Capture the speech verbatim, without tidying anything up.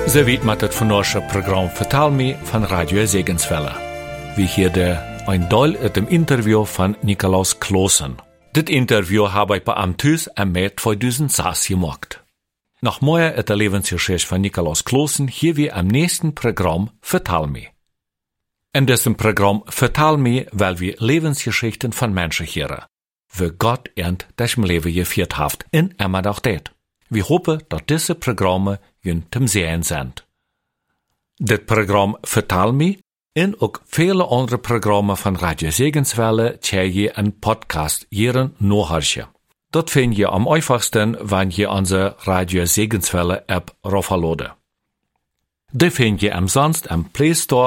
Ze weet met het vandaagse programma Vertel Me van Radio Segenswelle. We hier een deel uit het interview van Nikolaus Kloosen. Dit interview heb ik bij hem thuis en mei tweeduizend zes gemaakt. Nog meer uit de levensgeschichte van Nikolaus Kloosen hier we am nächsten Programm Vertel Me. In diesem Programm Vertel Me weil wir Lebensgeschichten von Menschen hören, wie Gott ihnen das Leben geführt hat in immer noch det. Wir hoffen, dass diese Programme Ihnen zum Sehen sind. Dit Programm Vertel Me en ook vele andere Programme von Radio Segenswelle tja je een podcast jeren nachhören. Dat vind je am einfachsten, wenn je onze Radio Segenswelle App raufladen. Die vind je am sonst am Play Store